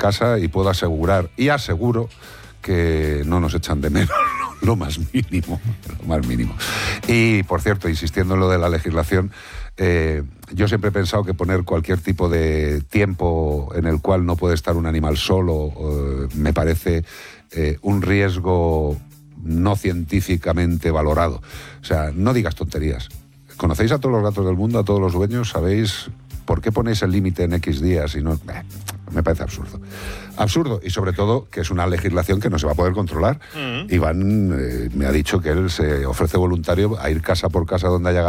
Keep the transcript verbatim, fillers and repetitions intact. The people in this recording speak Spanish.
casa y puedo asegurar, y aseguro, que no nos echan de menos lo más mínimo, lo más mínimo. Y, por cierto, insistiendo en lo de la legislación, eh, yo siempre he pensado que poner cualquier tipo de tiempo en el cual no puede estar un animal solo eh, me parece eh, un riesgo no científicamente valorado. O sea, no digas tonterías. ¿Conocéis a todos los gatos del mundo, a todos los dueños? ¿Sabéis por qué ponéis el límite en X días? Y no, eh, me parece absurdo. Absurdo, y sobre todo que es una legislación que no se va a poder controlar. Mm. Iván eh, me ha dicho que él se ofrece voluntario a ir casa por casa donde haya